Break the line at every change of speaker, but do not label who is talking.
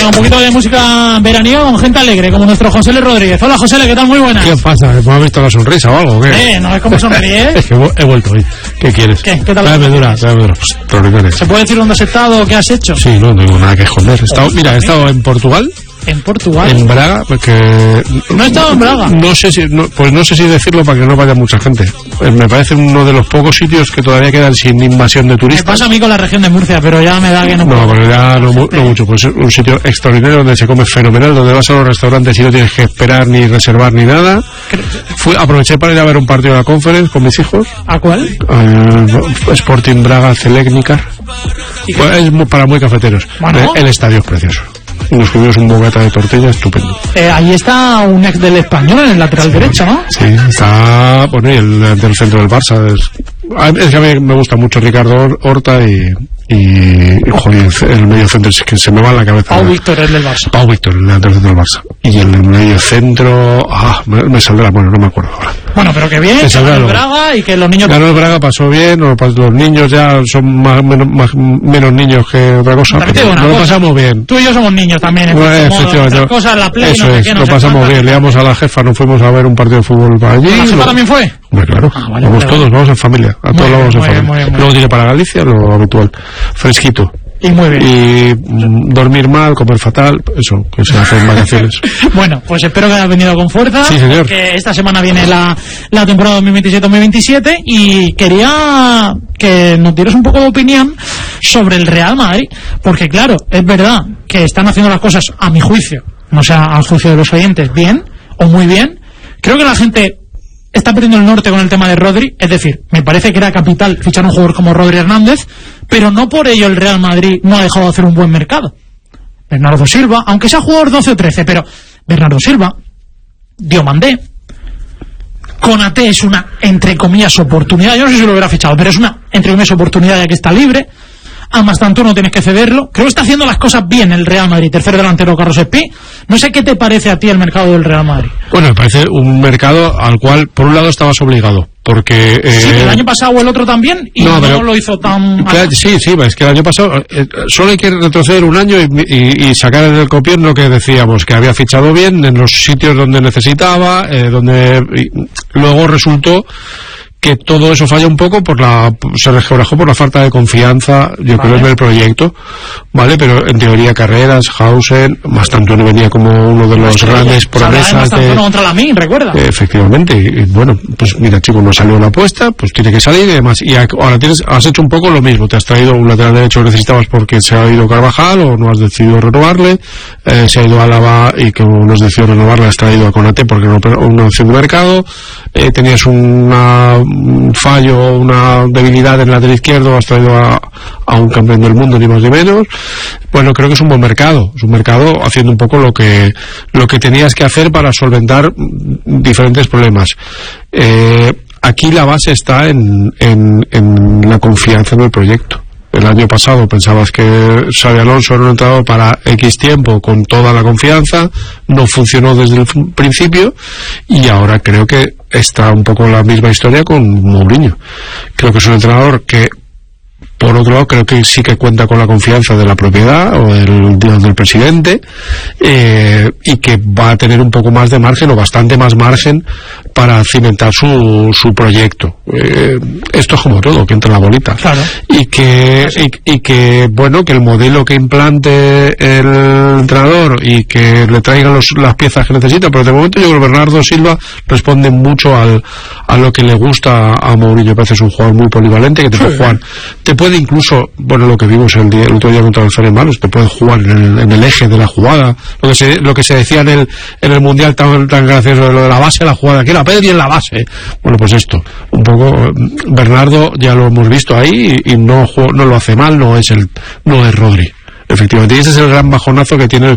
un poquito de música veraniega con gente alegre, como nuestro José L. Rodríguez. Hola, José L., ¿qué tal? Muy buenas.
¿Qué pasa? ¿Me has visto la sonrisa o algo o qué?
No es como sonríe.
Es que he vuelto hoy. ¿Qué quieres?
¿Qué tal?
Dame dura.
¿Se puede decir dónde has estado o qué has hecho?
Sí, no tengo nada que esconder. He estado en Portugal.
¿En Portugal?
En Braga, porque...
¿No he estado en Braga?
No sé si decirlo para que no vaya mucha gente. Me parece uno de los pocos sitios que todavía quedan sin invasión de turistas.
Me pasa a mí con la región de Murcia, pero ya me da que no puedo.
No, pero ya no mucho. Pues es un sitio extraordinario donde se come fenomenal, donde vas a los restaurantes y no tienes que esperar ni reservar ni nada. Aproveché para ir a ver un partido de la Conference con mis hijos.
¿A cuál?
Al Sporting Braga Celecnicar. Pues es para muy cafeteros.
Bueno.
El estadio es precioso. Nos comimos un bocata de tortilla estupendo.
Ahí está un ex del Español en el lateral derecho, ¿no?
Sí, está, y el del centro del Barça. Es que a mí me gusta mucho Ricardo Horta y joder, el medio centro es que se me va en la cabeza.
Pau Víctor, el del Barça.
Pau Víctor, el del centro del Barça. Y el medio centro, me saldrá, no me acuerdo ahora.
Bueno, pero que bien, que ganó el Braga y que los niños...
Ganó el Braga, pasó bien, los niños ya son menos niños que otra cosa, pero lo pasamos bien.
Tú y yo somos niños también,
efectivamente.
Cosas, la play,
eso es, lo pasamos bien, le damos a la jefa, nos fuimos a ver un partido de fútbol para allí.
¿La jefa también fue?
Bueno, claro, vamos todos, vamos en familia, a todos vamos en familia. Luego tiene para Galicia, lo habitual, fresquito.
Y muy bien.
Y dormir mal, comer fatal, eso, que se hace en vacaciones.
Bueno, pues espero que hayas venido con fuerza.
Sí, señor.
Que esta semana viene la temporada 2027-2027 y quería que nos dieras un poco de opinión sobre el Real Madrid, porque claro, es verdad que están haciendo las cosas, a mi juicio, no sea al juicio de los oyentes, bien o muy bien. Creo que la gente está perdiendo el norte con el tema de Rodri, es decir, me parece que era capital fichar un jugador como Rodri Hernández, pero no por ello el Real Madrid no ha dejado de hacer un buen mercado. Bernardo Silva, aunque sea jugador 12 o 13, pero Bernardo Silva, Diomandé, Konaté es una, entre comillas, oportunidad, yo no sé si lo hubiera fichado, pero es una, entre comillas, oportunidad ya que está libre. Además, tanto no tienes que cederlo. Creo que está haciendo las cosas bien el Real Madrid. Tercer delantero, Carlos Espí. No sé qué te parece a ti el mercado del Real Madrid.
Bueno, me parece un mercado al cual, por un lado, estabas obligado. Porque...
sí, el año pasado el otro también y no lo hizo tan...
Sí, es que el año pasado solo hay que retroceder un año y sacar del copión lo que decíamos, que había fichado bien en los sitios donde necesitaba, luego resultó que todo eso falla un poco se resquebrajó por la falta de confianza, yo creo, en el proyecto, ¿vale? Pero en teoría Carreras, Hausen, Mastantoni venía como uno de los grandes promesas
Mastantoni contra la MIN, ¿recuerda?
Efectivamente, y bueno, pues mira, chico, no salió la apuesta, pues tiene que salir y demás, y ahora has hecho un poco lo mismo, te has traído un lateral derecho que necesitabas porque se ha ido Carvajal o no has decidido renovarle, se ha ido Álava y que no has decidido renovarle, has traído a Konaté porque no una opción de mercado, tenías un fallo, una debilidad en el lateral izquierdo, has traído a un campeón del mundo, ni más ni menos. Bueno, creo que es un buen mercado, haciendo un poco lo que tenías que hacer para solventar diferentes problemas. Aquí la base está en la confianza en el proyecto. El año pasado pensabas que Xabi Alonso era un entrenador para X tiempo con toda la confianza, no funcionó desde el principio y ahora creo que está un poco la misma historia con Mourinho. Creo que es un entrenador que, por otro lado, creo que sí que cuenta con la confianza de la propiedad o del presidente y que va a tener un poco más de margen o bastante más margen para cimentar su proyecto. Esto es como todo, que entra en la bolita.
Claro.
Y que bueno, que el modelo que implante el entrenador y que le traigan las piezas que necesita, pero de momento yo creo que Bernardo Silva responde mucho a lo que le gusta a Mourinho. Parece es un jugador muy polivalente que te puede jugar, te puede incluso, bueno, lo que vimos el otro día contra los Alemanes, te puede jugar en el eje de la jugada, lo que se decía en el mundial tan gracioso de lo de la base de la jugada, que la Pedri en la base. Bueno, pues esto un poco Bernardo ya lo hemos visto ahí y no lo hace mal, no es Rodri, efectivamente, y ese es el gran bajonazo que tiene